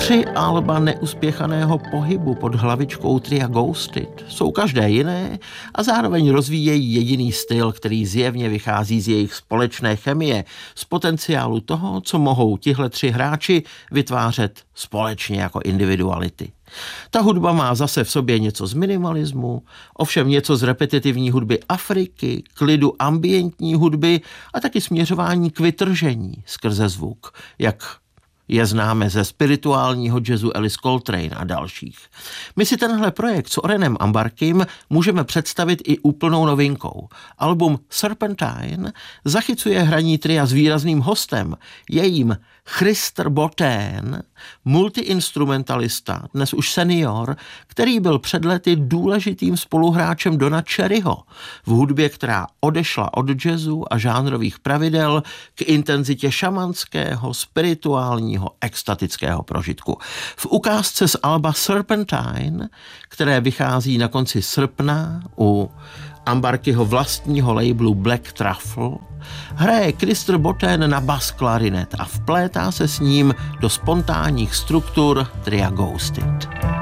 3 alba neuspěchaného pohybu pod hlavičkou tria Ghosted jsou každé jiné a zároveň rozvíjejí jediný styl, který zjevně vychází z jejich společné chemie, z potenciálu toho, co mohou tihle 3 hráči vytvářet společně jako individuality. Ta hudba má zase v sobě něco z minimalismu, ovšem něco z repetitivní hudby Afriky, klidu ambientní hudby a taky směřování k vytržení skrze zvuk, jak je známe ze spirituálního jazzu Alice Coltrane a dalších. My si tenhle projekt s Orenem Ambarkim můžeme představit i úplnou novinkou. Album Serpentine zachycuje hraní tria s výrazným hostem, jejím Christer Botten, multiinstrumentalista, dnes už senior, který byl před lety důležitým spoluhráčem Dona Cherryho v hudbě, která odešla od jazzu a žánrových pravidel k intenzitě šamanského, spirituálního, extatického prožitku. V ukázce z alba Serpentine, které vychází na konci srpna u Ambarkyho vlastního labelu Black Truffle, hraje Christer Botten na bas klarinet a vplétá se s ním do spontánních struktur tria Ghosted.